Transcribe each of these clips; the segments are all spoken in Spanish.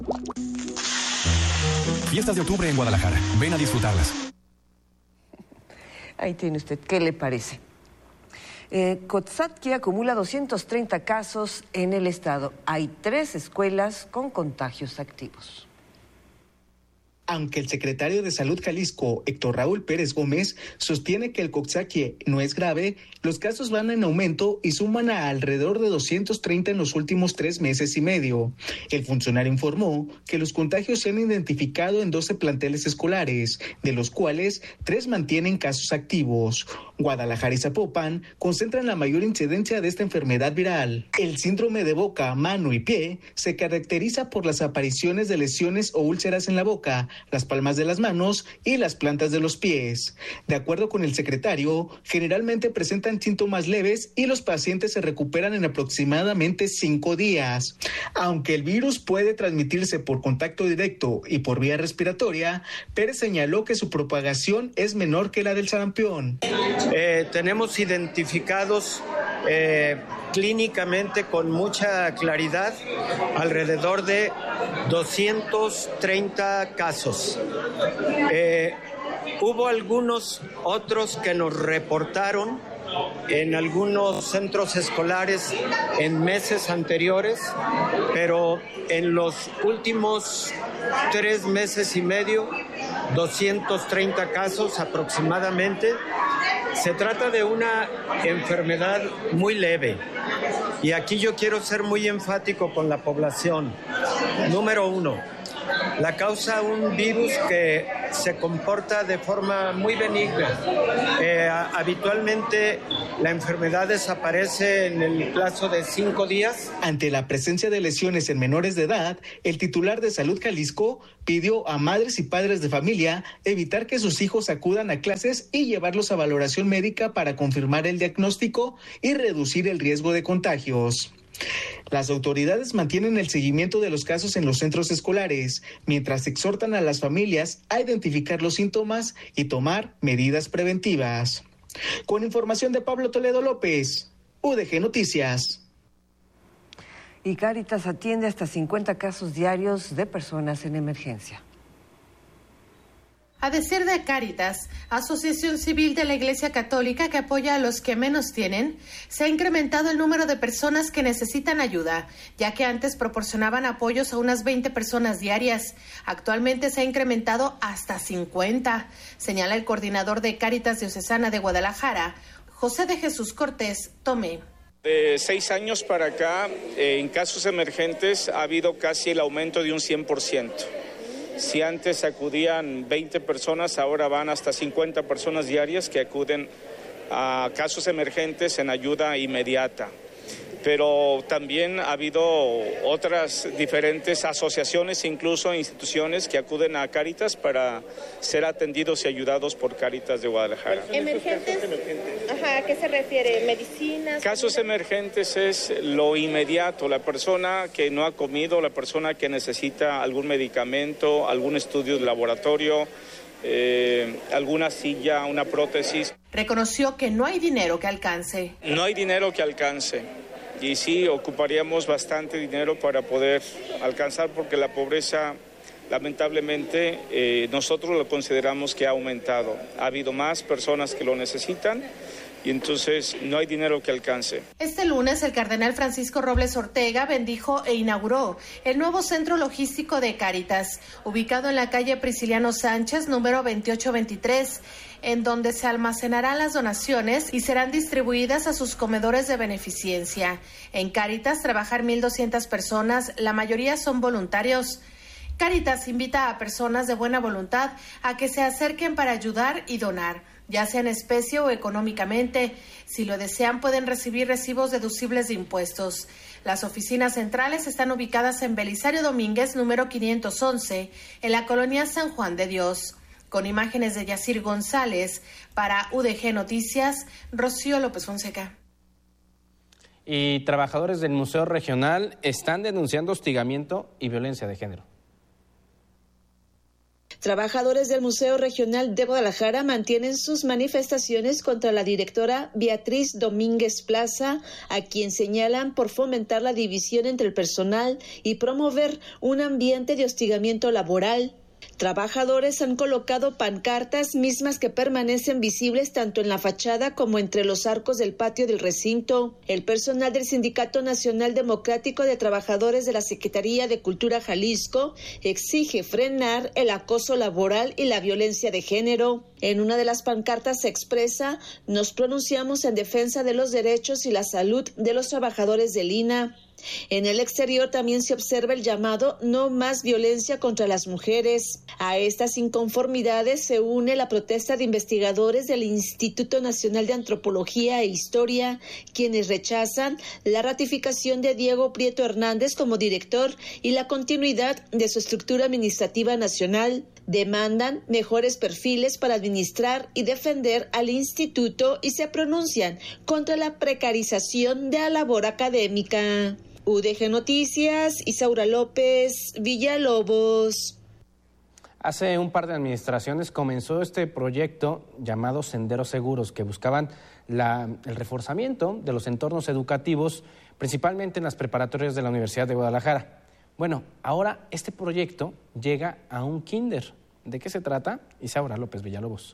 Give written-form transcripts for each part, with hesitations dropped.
Fiestas de octubre en Guadalajara. Ven a disfrutarlas. Ahí tiene usted. ¿Qué le parece? Coatzacoalcos acumula 230 casos en el estado. Hay 3 escuelas con contagios activos. Aunque el secretario de Salud Jalisco, Héctor Raúl Pérez Gómez, sostiene que el Coatzacoalcos no es grave, los casos van en aumento y suman a alrededor de 230 en los últimos 3 meses y medio. El funcionario informó que los contagios se han identificado en 12 planteles escolares, de los cuales 3 mantienen casos activos. Guadalajara y Zapopan concentran la mayor incidencia de esta enfermedad viral. El síndrome de boca, mano y pie se caracteriza por las apariciones de lesiones o úlceras en la boca, las palmas de las manos y las plantas de los pies. De acuerdo con el secretario, generalmente presentan síntomas leves y los pacientes se recuperan en aproximadamente 5 días. Aunque el virus puede transmitirse por contacto directo y por vía respiratoria, Pérez señaló que su propagación es menor que la del sarampión. Tenemos identificados clínicamente con mucha claridad alrededor de 230 casos. Hubo algunos otros que nos reportaron en algunos centros escolares en meses anteriores, pero en los últimos 3 meses y medio, 230 casos aproximadamente. Se trata de una enfermedad muy leve y aquí yo quiero ser muy enfático con la población. Número 1, la causa un virus que se comporta de forma muy benigna. Habitualmente la enfermedad desaparece en el plazo de 5 días. Ante la presencia de lesiones en menores de edad, el titular de Salud Jalisco pidió a madres y padres de familia evitar que sus hijos acudan a clases y llevarlos a valoración médica para confirmar el diagnóstico y reducir el riesgo de contagios. Las autoridades mantienen el seguimiento de los casos en los centros escolares, mientras exhortan a las familias a identificar los síntomas y tomar medidas preventivas. Con información de Pablo Toledo López, UDG Noticias. Y Cáritas atiende hasta 50 casos diarios de personas en emergencia. A decir de Cáritas, Asociación Civil de la Iglesia Católica que apoya a los que menos tienen, se ha incrementado el número de personas que necesitan ayuda, ya que antes proporcionaban apoyos a unas 20 personas diarias. Actualmente se ha incrementado hasta 50, señala el coordinador de Cáritas Diocesana de Guadalajara, José de Jesús Cortés Tomé. De 6 años para acá, en casos emergentes ha habido casi el aumento de un 100%. Si antes acudían 20 personas, ahora van hasta 50 personas diarias que acuden a casos emergentes en ayuda inmediata. Pero también ha habido otras diferentes asociaciones, incluso instituciones que acuden a Cáritas para ser atendidos y ayudados por Cáritas de Guadalajara. ¿Emergentes? Ajá, ¿a qué se refiere? ¿Medicinas? Casos emergentes es lo inmediato, la persona que no ha comido, la persona que necesita algún medicamento, algún estudio de laboratorio, alguna silla, una prótesis. Reconoció que no hay dinero que alcance. No hay dinero que alcance. Y sí, ocuparíamos bastante dinero para poder alcanzar, porque la pobreza, lamentablemente, nosotros lo consideramos que ha aumentado. Ha habido más personas que lo necesitan y entonces no hay dinero que alcance. Este lunes, el cardenal Francisco Robles Ortega bendijo e inauguró el nuevo centro logístico de Cáritas, ubicado en la calle Prisciliano Sánchez, número 2823, en donde se almacenarán las donaciones y serán distribuidas a sus comedores de beneficencia. En Cáritas trabajan 1,200 personas, la mayoría son voluntarios. Cáritas invita a personas de buena voluntad a que se acerquen para ayudar y donar, ya sea en especie o económicamente. Si lo desean, pueden recibir recibos deducibles de impuestos. Las oficinas centrales están ubicadas en Belisario Domínguez, número 511, en la colonia San Juan de Dios. Con imágenes de Yacir González, para UDG Noticias, Rocío López Fonseca. Y trabajadores del Museo Regional están denunciando hostigamiento y violencia de género. Trabajadores del Museo Regional de Guadalajara mantienen sus manifestaciones contra la directora Beatriz Domínguez Plaza, a quien señalan por fomentar la división entre el personal y promover un ambiente de hostigamiento laboral. Trabajadores han colocado pancartas mismas que permanecen visibles tanto en la fachada como entre los arcos del patio del recinto. El personal del Sindicato Nacional Democrático de Trabajadores de la Secretaría de Cultura Jalisco exige frenar el acoso laboral y la violencia de género. En una de las pancartas se expresa: nos pronunciamos en defensa de los derechos y la salud de los trabajadores del INAH. En el exterior también se observa el llamado no más violencia contra las mujeres. A estas inconformidades se une la protesta de investigadores del Instituto Nacional de Antropología e Historia, quienes rechazan la ratificación de Diego Prieto Hernández como director y la continuidad de su estructura administrativa nacional. Demandan mejores perfiles para administrar y defender al instituto y se pronuncian contra la precarización de la labor académica. UDG Noticias, Isaura López, Villalobos. Hace un par de administraciones comenzó este proyecto llamado Senderos Seguros, que buscaban el reforzamiento de los entornos educativos, principalmente en las preparatorias de la Universidad de Guadalajara. Bueno, ahora este proyecto llega a un kinder. ¿De qué se trata? Isaura López, Villalobos.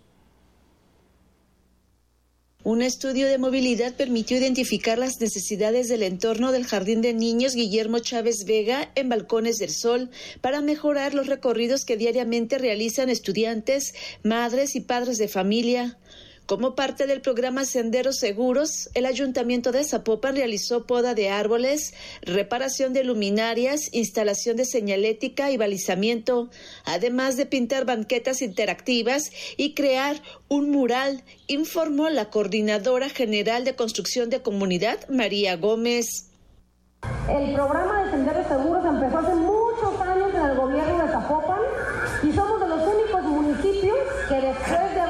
Un estudio de movilidad permitió identificar las necesidades del entorno del Jardín de Niños Guillermo Chávez Vega en Balcones del Sol para mejorar los recorridos que diariamente realizan estudiantes, madres y padres de familia. Como parte del programa Senderos Seguros, el Ayuntamiento de Zapopan realizó poda de árboles, reparación de luminarias, instalación de señalética y balizamiento, además de pintar banquetas interactivas y crear un mural, informó la Coordinadora General de Construcción de Comunidad, María Gómez. El programa de Senderos Seguros empezó hace muchos años en el gobierno de Zapopan y somos de los únicos municipios que después de